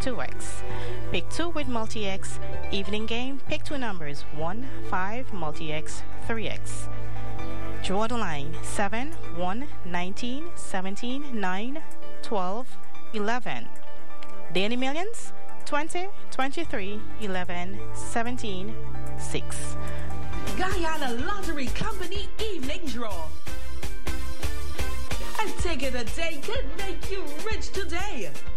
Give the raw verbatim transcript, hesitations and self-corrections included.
two X. Pick two with multi-X. Evening game, pick two numbers, one, five, multi-X, three X. Draw the line, seven, one, nineteen, seventeen, nine, twelve, eleven. Daily Millions, twenty, twenty-three, eleven, seventeen, six. Guyana Lottery Company Evening Draw. A ticket a day could make you rich today.